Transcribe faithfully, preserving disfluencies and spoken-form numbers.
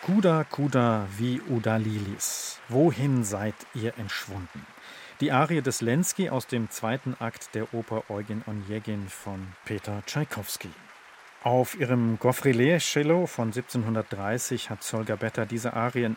Kuda, Kuda, wie Udalilis, wohin seid ihr entschwunden? Die Arie des Lenski aus dem zweiten Akt der Oper Eugen Onegin von Peter Tschaikowski. Auf ihrem Goffrelet-Cello von siebzehnhundertdreißig hat Solga Betta diese Arien